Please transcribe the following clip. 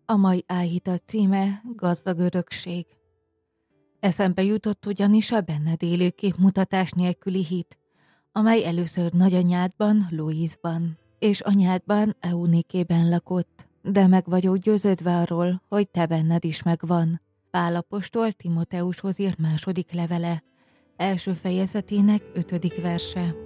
A mai áhítat címe Gazdag örökség. Eszembe jutott ugyanis a benned élő képmutatás nélküli hit, amely először nagyanyádban, Louise-ban, és anyádban, Eunikében lakott, de meg vagyok győződve arról, hogy te benned is megvan. Pál apostol Timoteushoz írt második levele, első fejezetének 5. verse.